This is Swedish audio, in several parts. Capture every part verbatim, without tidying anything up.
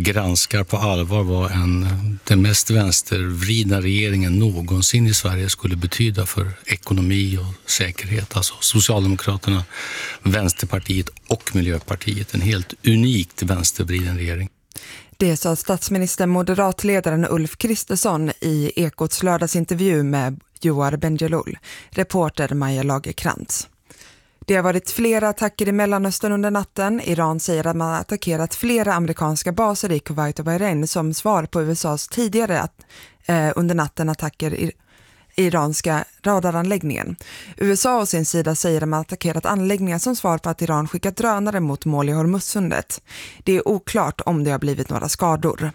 granskar på allvar vad en, den mest vänstervridna regeringen någonsin i Sverige skulle betyda för ekonomi och säkerhet. Alltså Socialdemokraterna, Vänsterpartiet och Miljöpartiet. En helt unikt vänstervriden regering. Det sa statsminister moderatledaren Ulf Kristersson i Ekots lördagsintervju med Joar Bendjelloul, reporter Maja Lagerkrantz. Det har varit flera attacker i Mellanöstern under natten. Iran säger att man har attackerat flera amerikanska baser i Kuwait och Bahrain som svar på U S A:s tidigare att, eh, under natten attacker i iranska radaranläggningen. U S A å sin sida säger att man attackerat anläggningar som svar på att Iran skickat drönare mot mål i Hormuzsundet. Det är oklart om det har blivit några skador.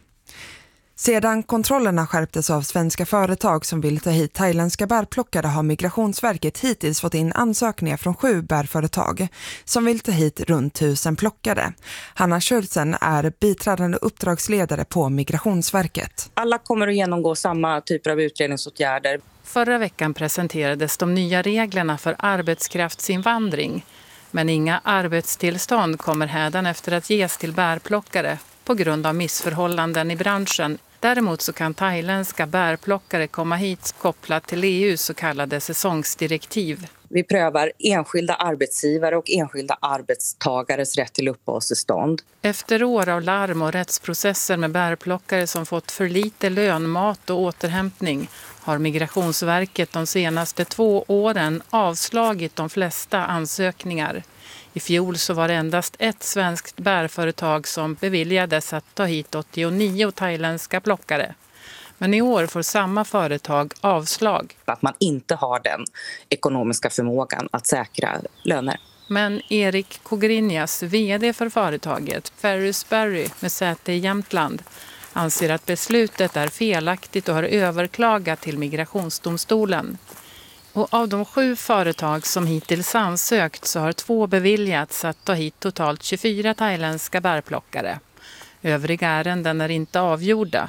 Sedan kontrollerna skärptes av svenska företag som vill ta hit thailändska bärplockare har Migrationsverket hittills fått in ansökningar från sju bärföretag som vill ta hit runt tusen plockare. Hanna Schultzen är biträdande uppdragsledare på Migrationsverket. Alla kommer att genomgå samma typer av utredningsåtgärder. Förra veckan presenterades de nya reglerna för arbetskraftsinvandring. Men inga arbetstillstånd kommer hädanefter att ges till bärplockare på grund av missförhållanden i branschen. Däremot så kan thailändska bärplockare komma hit kopplat till E U:s så kallade säsongsdirektiv. Vi prövar enskilda arbetsgivare och enskilda arbetstagares rätt till uppehållstillstånd. Efter år av larm och rättsprocesser med bärplockare som fått för lite lön, mat och återhämtning har Migrationsverket de senaste två åren avslagit de flesta ansökningar. I fjol så var det endast ett svenskt bärföretag som beviljades att ta hit åttionio thailändska plockare. Men i år får samma företag avslag. Att man inte har den ekonomiska förmågan att säkra löner. Men Erik Kogrinjas, vd för företaget Ferrisberry med säte i Jämtland, anser att beslutet är felaktigt och har överklagat till Migrationsdomstolen. Och av de sju företag som hittills ansökt så har två beviljats att ta hit totalt tjugofyra thailändska bärplockare. Övriga ärenden är inte avgjorda.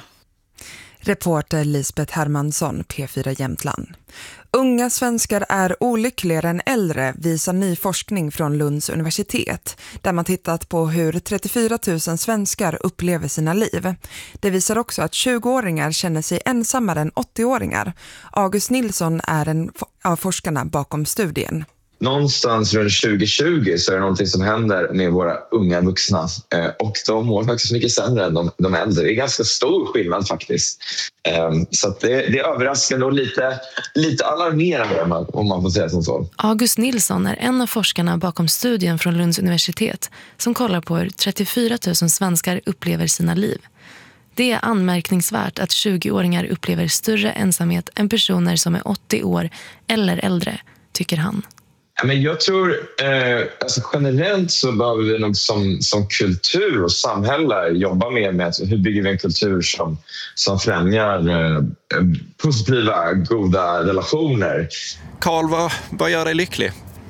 Reporter Lisbeth Hermansson, P fyra Jämtland. Unga svenskar är olyckligare än äldre, visar ny forskning från Lunds universitet, där man tittat på hur trettiofyra tusen svenskar upplever sina liv. Det visar också att tjugoåringar känner sig ensammare än åttioåringar. August Nilsson är en av forskarna bakom studien. Någonstans runt tjugo tjugo så är det någonting som händer med våra unga vuxna eh, och de mår faktiskt mycket sämre än de, de äldre. Det är ganska stor skillnad faktiskt. Eh, så att det, det är överraskande och lite, lite alarmerande om man, om man får säga som så. August Nilsson är en av forskarna bakom studien från Lunds universitet som kollar på hur trettiofyra tusen svenskar upplever sina liv. Det är anmärkningsvärt att tjugoåringar upplever större ensamhet än personer som är åttio år eller äldre, tycker han. Men jag tror eh, alltså generellt så behöver vi nog som, som kultur och samhälle jobba mer med att, hur bygger vi en kultur som, som främjar eh, positiva, goda relationer. Carl, vad, vad gör dig lycklig?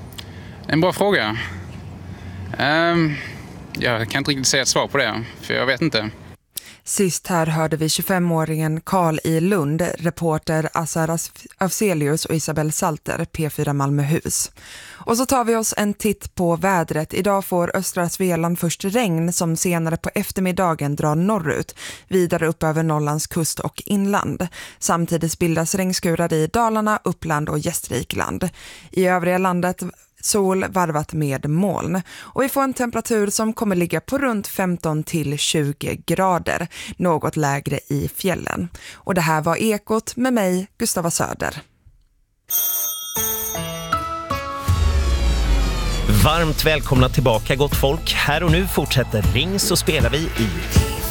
En bra fråga. Um, jag kan inte riktigt säga ett svar på det, för jag vet inte. Sist här hörde vi tjugofemåringen Carl i Lund, reporter Azar Afzelius och Isabel Salter, P fyra Malmöhus. Och så tar vi oss en titt på vädret. Idag får östra Svealand först regn som senare på eftermiddagen drar norrut, vidare upp över Norrlands kust och inland. Samtidigt bildas regnskurar i Dalarna, Uppland och Gästrikland. I övriga landet sol varvat med moln. Och vi får en temperatur som kommer ligga på runt femton till tjugo grader, något lägre i fjällen. Och det här var Ekot med mig, Gustava Söder. Varmt välkomna tillbaka gott folk. Här och nu fortsätter Ring så spelar vi i